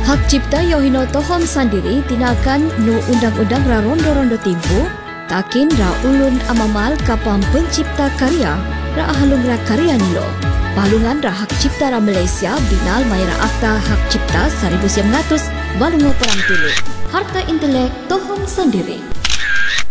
Hak cipta yohino tohom sandiri tinakan nu undang-undang ra rondo-rondo timpu, takin ra ulun amamal kapam pencipta karya, ra ahalung ra karya nilo. Balungan ra hak cipta ra Malaysia binal mai ra akta hak cipta 1900 balungo perang tilu. Harta intelek tohom sandiri.